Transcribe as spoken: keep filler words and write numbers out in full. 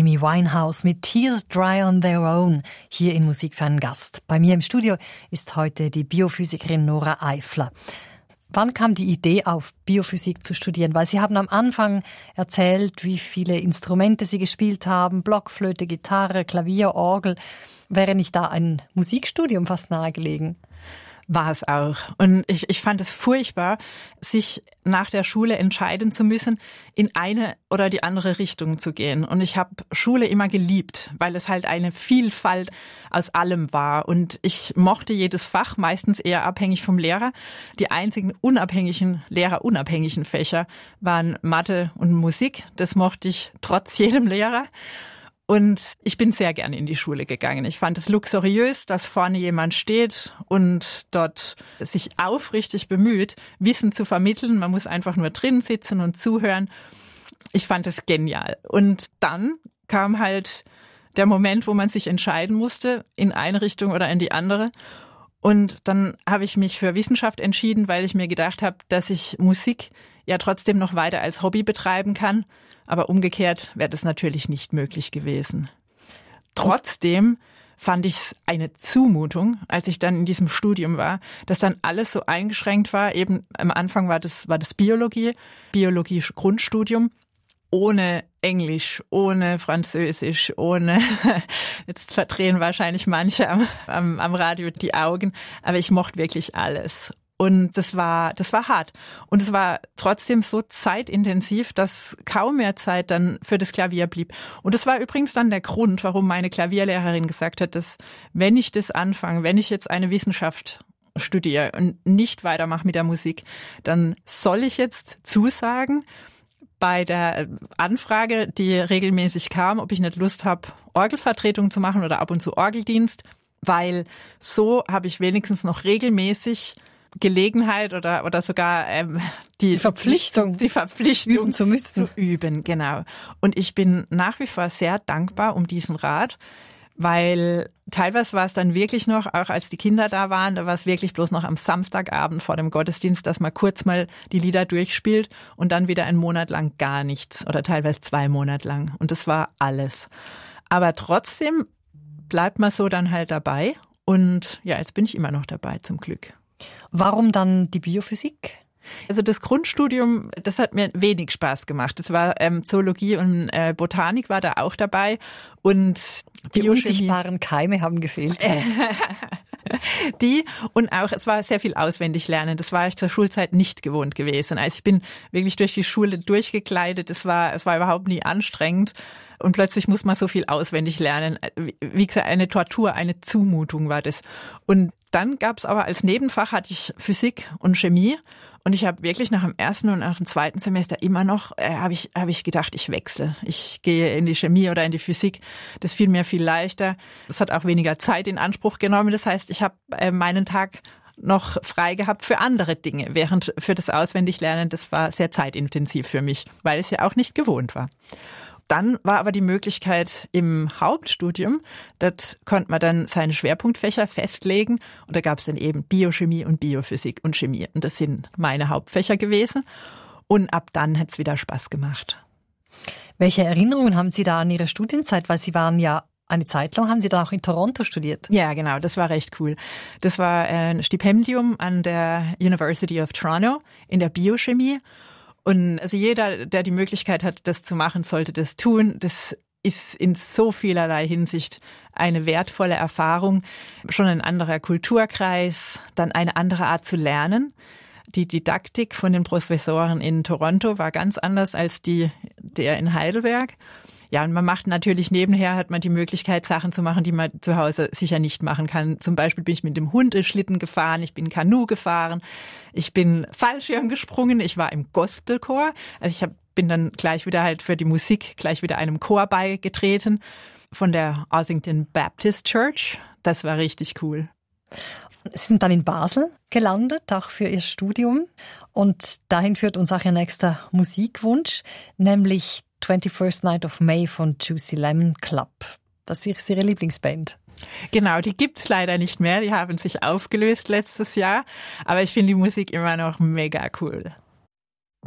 Amy Winehouse mit Tears Dry on Their Own hier in Musik für einen Gast. Bei mir im Studio ist heute die Biophysikerin Nora Eifler. Wann kam die Idee auf, Biophysik zu studieren? Weil Sie haben am Anfang erzählt, wie viele Instrumente Sie gespielt haben, Blockflöte, Gitarre, Klavier, Orgel. Wäre nicht da ein Musikstudium fast nahegelegen? War es auch. Und ich, ich fand es furchtbar, sich nach der Schule entscheiden zu müssen, in eine oder die andere Richtung zu gehen. Und ich habe Schule immer geliebt, weil es halt eine Vielfalt aus allem war. Und ich mochte jedes Fach, meistens eher abhängig vom Lehrer. Die einzigen unabhängigen, lehrerunabhängigen Fächer waren Mathe und Musik. Das mochte ich trotz jedem Lehrer. Und ich bin sehr gerne in die Schule gegangen. Ich fand es luxuriös, dass vorne jemand steht und dort sich aufrichtig bemüht, Wissen zu vermitteln. Man muss einfach nur drin sitzen und zuhören. Ich fand es genial. Und dann kam halt der Moment, wo man sich entscheiden musste, in eine Richtung oder in die andere. Und dann habe ich mich für Wissenschaft entschieden, weil ich mir gedacht habe, dass ich Musik ja trotzdem noch weiter als Hobby betreiben kann. Aber umgekehrt wäre das natürlich nicht möglich gewesen. Trotzdem fand ich es eine Zumutung, als ich dann in diesem Studium war, dass dann alles so eingeschränkt war. Eben am Anfang war das, war das Biologie, Biologie-Grundstudium, ohne Englisch, ohne Französisch, ohne, jetzt verdrehen wahrscheinlich manche am, am, am Radio die Augen, aber ich mochte wirklich alles. Und das war, das war hart. Und es war trotzdem so zeitintensiv, dass kaum mehr Zeit dann für das Klavier blieb. Und das war übrigens dann der Grund, warum meine Klavierlehrerin gesagt hat, dass wenn ich das anfange, wenn ich jetzt eine Wissenschaft studiere und nicht weitermache mit der Musik, dann soll ich jetzt zusagen bei der Anfrage, die regelmäßig kam, ob ich nicht Lust habe, Orgelvertretung zu machen oder ab und zu Orgeldienst, weil so habe ich wenigstens noch regelmäßig Gelegenheit oder oder sogar ähm, die, die Verpflichtung, die Verpflichtung üben zu müssen. Zu üben, genau. Und ich bin nach wie vor sehr dankbar um diesen Rat, weil teilweise war es dann wirklich noch, auch als die Kinder da waren, da war es wirklich bloß noch am Samstagabend vor dem Gottesdienst, dass man kurz mal die Lieder durchspielt und dann wieder einen Monat lang gar nichts oder teilweise zwei Monate lang. Und das war alles. Aber trotzdem bleibt man so dann halt dabei. Und ja, jetzt bin ich immer noch dabei, zum Glück. Warum dann die Biophysik? Also das Grundstudium, das hat mir wenig Spaß gemacht. Das war ähm, Zoologie und äh, Botanik war da auch dabei und die unsichtbaren Keime haben gefehlt. Die und auch, es war sehr viel auswendig lernen. Das war ich zur Schulzeit nicht gewohnt gewesen. Also ich bin wirklich durch die Schule durchgekleidet. Es war, es war überhaupt nie anstrengend. Und plötzlich muss man so viel auswendig lernen. Wie gesagt, eine Tortur, eine Zumutung war das. Und dann gab es aber als Nebenfach hatte ich Physik und Chemie. Und ich habe wirklich nach dem ersten und nach dem zweiten Semester immer noch, äh, habe ich, habe ich gedacht, ich wechsle. Ich gehe in die Chemie oder in die Physik. Das fiel mir viel leichter. Das hat auch weniger Zeit in Anspruch genommen. Das heißt, ich habe äh, meinen Tag noch frei gehabt für andere Dinge. Während für das Auswendiglernen, das war sehr zeitintensiv für mich, weil es ja auch nicht gewohnt war. Dann war aber die Möglichkeit im Hauptstudium, dort konnte man dann seine Schwerpunktfächer festlegen und da gab es dann eben Biochemie und Biophysik und Chemie und das sind meine Hauptfächer gewesen und ab dann hat es wieder Spaß gemacht. Welche Erinnerungen haben Sie da an Ihre Studienzeit, weil Sie waren ja eine Zeit lang, haben Sie da auch in Toronto studiert? Ja, genau, das war recht cool. Das war ein Stipendium an der University of Toronto in der Biochemie. Und also jeder, der die Möglichkeit hat, das zu machen, sollte das tun. Das ist in so vielerlei Hinsicht eine wertvolle Erfahrung. Schon ein anderer Kulturkreis, dann eine andere Art zu lernen. Die Didaktik von den Professoren in Toronto war ganz anders als die der in Heidelberg. Ja, und man macht natürlich nebenher, hat man die Möglichkeit, Sachen zu machen, die man zu Hause sicher nicht machen kann. Zum Beispiel bin ich mit dem Hund Schlitten gefahren, ich bin Kanu gefahren, ich bin Fallschirm gesprungen, ich war im Gospelchor. Also ich hab, bin dann gleich wieder halt für die Musik gleich wieder einem Chor beigetreten von der Ossington Baptist Church. Das war richtig cool. Sie sind dann in Basel gelandet, auch für Ihr Studium. Und dahin führt uns auch Ihr nächster Musikwunsch, nämlich twenty-first Night of May von Juicy Lemon Club. Das ist Ihre Lieblingsband. Genau, die gibt's leider nicht mehr. Die haben sich aufgelöst letztes Jahr. Aber ich finde die Musik immer noch mega cool.